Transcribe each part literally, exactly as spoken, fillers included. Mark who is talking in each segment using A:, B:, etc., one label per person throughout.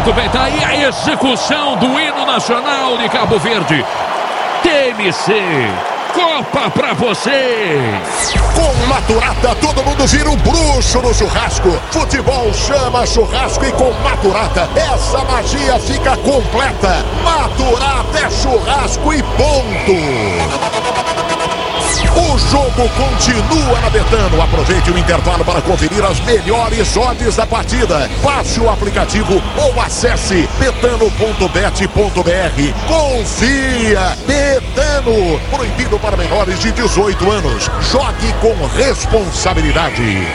A: Muito bem, tá aí a execução do hino nacional de Cabo Verde. T M C, Copa pra você.
B: Com Maturata, todo mundo vira um bruxo no churrasco. Futebol chama churrasco e com Maturata, essa magia fica completa. Maturata é churrasco e ponto. O jogo continua na Betano. Aproveite o intervalo para conferir as melhores odds da partida. Baixe o aplicativo ou acesse betano ponto bet ponto br. Confia! Betano! Proibido para menores de dezoito anos. Jogue com responsabilidade.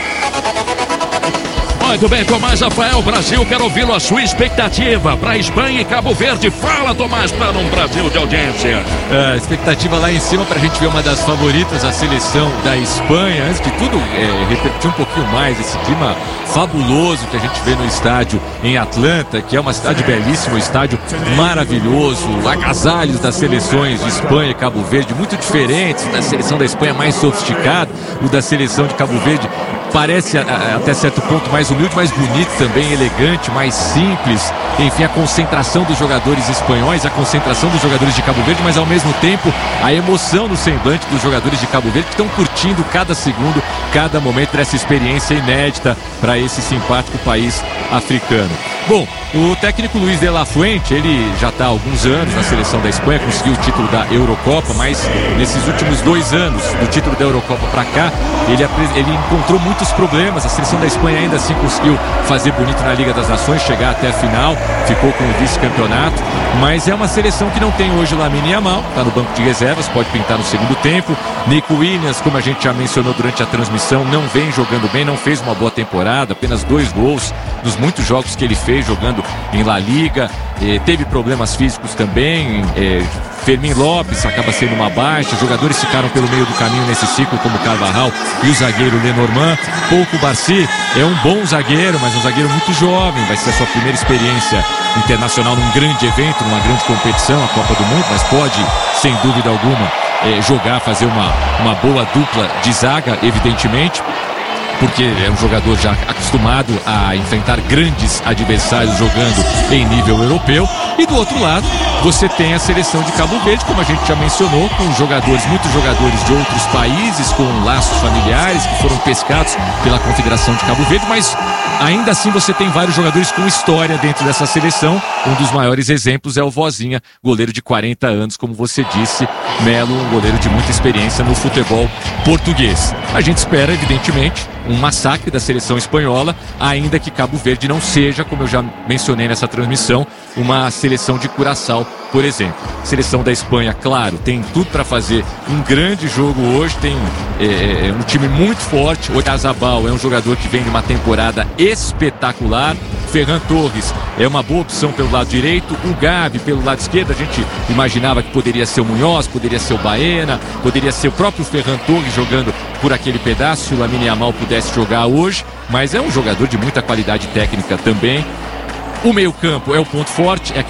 A: Muito bem, Tomás Rafael, Brasil, quero ouvi-lo, a sua expectativa para Espanha e Cabo Verde. Fala, Tomás, para um Brasil de audiência.
C: É, expectativa lá em cima para a gente ver uma das favoritas, a seleção da Espanha. Antes de tudo, é, repetir um pouquinho mais esse clima fabuloso que a gente vê no estádio em Atlanta, que é uma cidade belíssima, um estádio maravilhoso, agasalhos das seleções de Espanha e Cabo Verde, muito diferentes. Da seleção da Espanha mais sofisticada, o da seleção de Cabo Verde parece a, a, até certo ponto mais humilde, mais bonito também, elegante, mais simples. Enfim, a concentração dos jogadores espanhóis, a concentração dos jogadores de Cabo Verde, mas ao mesmo tempo a emoção no semblante dos jogadores de Cabo Verde que estão curtindo cada segundo, cada momento dessa experiência inédita para esse simpático país africano. Bom, o técnico Luis de la Fuente, ele já está há alguns anos na seleção da Espanha, conseguiu o título da Eurocopa, mas nesses últimos dois anos do título da Eurocopa para cá, ele, ele encontrou muitos problemas. A seleção da Espanha ainda assim conseguiu fazer bonito na Liga das Nações, chegar até a final, ficou com o vice-campeonato, mas é uma seleção que não tem hoje o Lamine Yamal, está no banco de reservas, pode pintar no segundo tempo. Nico Williams, como a gente já mencionou durante a transmissão, não vem jogando bem, não fez uma boa temporada, apenas dois gols nos muitos jogos que ele fez jogando em La Liga, eh, teve problemas físicos também. eh, Fermín Lopes acaba sendo uma baixa, jogadores ficaram pelo meio do caminho nesse ciclo, como Carvajal e o zagueiro Lenormand. Pouco Barsi é um bom zagueiro, mas um zagueiro muito jovem, vai ser a sua primeira experiência internacional num grande evento, numa grande competição, a Copa do Mundo, mas pode, sem dúvida alguma, eh, jogar, fazer uma, uma boa dupla de zaga, evidentemente, porque é um jogador já acostumado a enfrentar grandes adversários jogando em nível europeu. E do outro lado, você tem a seleção de Cabo Verde, como a gente já mencionou, com jogadores, muitos jogadores de outros países, com laços familiares que foram pescados pela Confederação de Cabo Verde, mas ainda assim você tem vários jogadores com história dentro dessa seleção. Um dos maiores exemplos é o Vozinha, goleiro de quarenta anos, como você disse, Melo, um goleiro de muita experiência no futebol português. A gente espera, evidentemente, um massacre da seleção espanhola, ainda que Cabo Verde não seja, como eu já mencionei nessa transmissão, uma seleção de Curaçao, por exemplo. Seleção da Espanha, claro, tem tudo para fazer um grande jogo hoje, tem é, um time muito forte. O Oyarzabal é um jogador que vem de uma temporada espetacular. Ferran Torres é uma boa opção pelo lado direito. O Gavi pelo lado esquerdo, a gente imaginava que poderia ser o Munhoz, poderia ser o Baena, poderia ser o próprio Ferran Torres jogando por aquele pedaço, se o Lamine Yamal pudesse jogar hoje, mas é um jogador de muita qualidade técnica também. O meio-campo é o ponto forte, é